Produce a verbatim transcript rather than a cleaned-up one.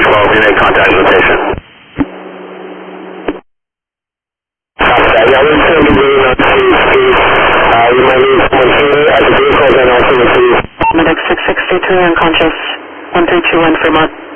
twelve, we made contact with the patient. Copy that. Yeah, we're still moving on to speed. Uh, we might lose one here at the vehicles and also the police. Medic six six two three unconscious, one three two one Fremont.